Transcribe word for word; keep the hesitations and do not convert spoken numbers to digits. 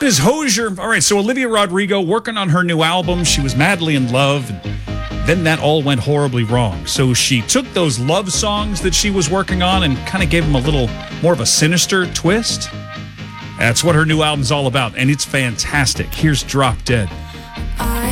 Miz Hosier. All right, so Olivia Rodrigo working on her new album. She was madly in love, and then that all went horribly wrong. So she took those love songs that she was working on and kind of gave them a little more of a sinister twist. That's what her new album's all about, and it's fantastic. Here's Drop Dead.